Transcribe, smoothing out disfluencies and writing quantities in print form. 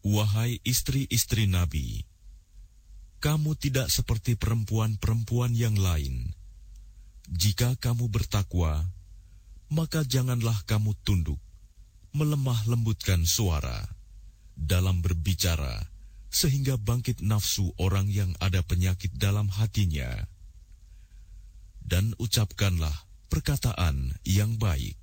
Wahai istri-istri Nabi, kamu tidak seperti perempuan-perempuan yang lain. Jika kamu bertakwa, maka janganlah kamu tunduk, melemah lembutkan suara dalam berbicara, sehingga bangkit nafsu orang yang ada penyakit dalam hatinya. Dan ucapkanlah perkataan yang baik.